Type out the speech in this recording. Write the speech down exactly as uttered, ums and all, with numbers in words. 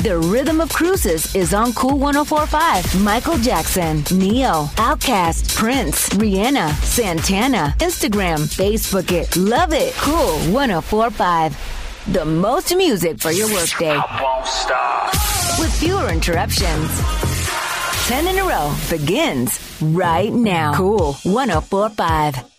The Rhythm of Cruises is on Cool one oh four point five. Michael Jackson, Neo, Outkast, Prince, Rihanna, Santana. Instagram, Facebook it. Love it. Cool one oh four point five. The most music for your workday. I won't stop. With fewer interruptions. Ten in a row begins right now. Cool one oh four point five.